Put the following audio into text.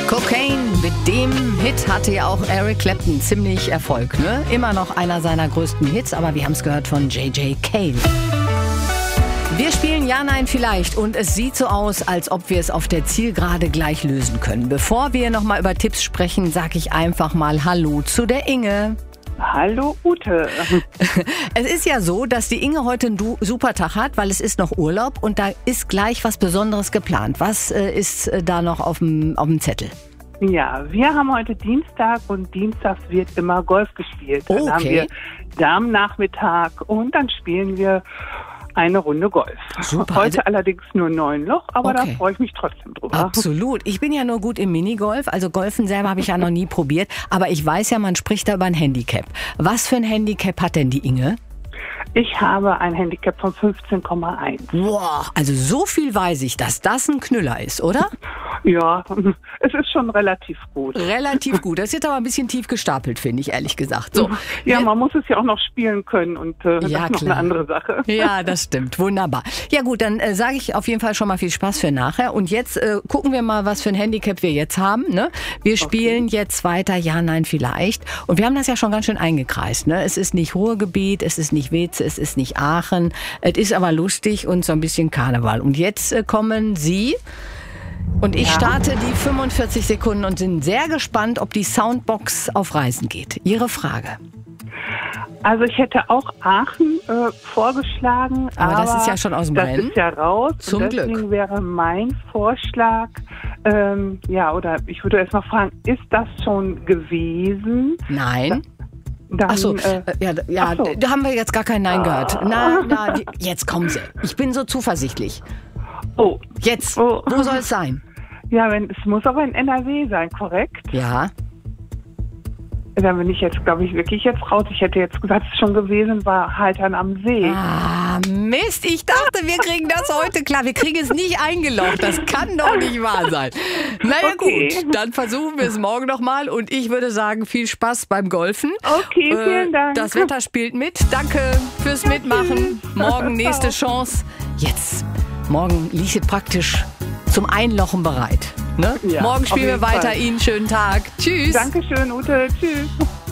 Cocaine, mit dem Hit hatte ja auch Eric Clapton ziemlich Erfolg, ne? Immer noch einer seiner größten Hits, aber wir haben es gehört von J.J. Cale. Wir spielen Ja, Nein, Vielleicht und es sieht so aus, als ob wir es auf der Zielgerade gleich lösen können. Bevor wir nochmal über Tipps sprechen, sage ich einfach mal Hallo zu der Inge. Hallo Ute. Es ist ja so, dass die Inge heute einen super Tag hat, weil es ist noch Urlaub und da ist gleich was Besonderes geplant. Was ist da noch auf dem Zettel? Ja, wir haben heute Dienstag und dienstags wird immer Golf gespielt. Dann haben wir Damennachmittag und dann spielen wir eine Runde Golf. Super. Heute allerdings nur 9 Loch, aber da freue ich mich trotzdem drüber. Absolut. Ich bin ja nur gut im Minigolf, also Golfen selber habe ich ja noch nie probiert, aber ich weiß ja, man spricht da über ein Handicap. Was für ein Handicap hat denn die Inge? Ich habe ein Handicap von 15,1. Wow, also so viel weiß ich, dass das ein Knüller ist, oder? Ja, es ist schon relativ gut. Relativ gut. Das ist jetzt aber ein bisschen tief gestapelt, finde ich, ehrlich gesagt. So. Ja, man muss es ja auch noch spielen können und das ist noch eine andere Sache. Ja, das stimmt. Wunderbar. Ja gut, dann sage ich auf jeden Fall schon mal viel Spaß für nachher. Und jetzt gucken wir mal, was für ein Handicap wir jetzt haben. Ne? Wir spielen jetzt weiter Ja, Nein, Vielleicht. Und wir haben das ja schon ganz schön eingekreist. Ne? Es ist nicht Ruhrgebiet, es ist nicht Wetz, es ist nicht Aachen. Es ist aber lustig und so ein bisschen Karneval. Und jetzt kommen Sie... Und ich starte die 45 Sekunden und bin sehr gespannt, ob die Soundbox auf Reisen geht. Ihre Frage. Also ich hätte auch Aachen vorgeschlagen, aber das ist ja schon aus dem Rennen. Das ist ja raus. Zum und deswegen Glück wäre mein Vorschlag, oder ich würde erst mal fragen, ist das schon gewesen? Nein. Achso, da haben wir jetzt gar kein Nein gehört. Na, jetzt kommen Sie. Ich bin so zuversichtlich. Oh. Jetzt, wo soll es sein? Ja, es muss aber in NRW sein, korrekt? Ja. Dann bin ich jetzt, glaube ich, wirklich jetzt raus. Ich hätte jetzt gesagt, es ist schon gewesen, war Haltern am See. Ah, Mist, ich dachte, wir kriegen das heute klar. Wir kriegen es nicht eingeloggt, das kann doch nicht wahr sein. Naja gut, dann versuchen wir es morgen nochmal und ich würde sagen, viel Spaß beim Golfen. Okay, vielen Dank. Das Wetter spielt mit. Danke fürs Mitmachen. Morgen nächste Chance. Jetzt. Morgen liegt es praktisch zum Einlochen bereit. Ne? Ja, morgen spielen wir weiter. Ihnen schönen Tag. Tschüss. Dankeschön, Ute. Tschüss.